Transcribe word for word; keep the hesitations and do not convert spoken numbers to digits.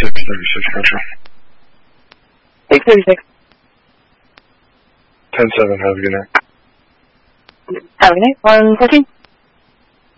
six thirty-six Control. six thirty-six. ten seven, have a good night. Have a good night. one fourteen.